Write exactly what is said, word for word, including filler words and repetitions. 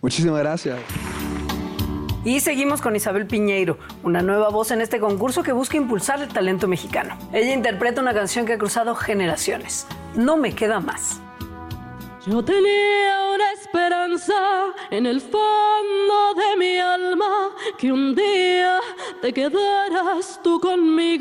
Muchísimas gracias. Y seguimos con Isabel Piñeiro, una nueva voz en este concurso que busca impulsar el talento mexicano. Ella interpreta una canción que ha cruzado generaciones. No me queda más. Yo tenía una esperanza en el fondo de mi alma, que un día te quedaras tú conmigo.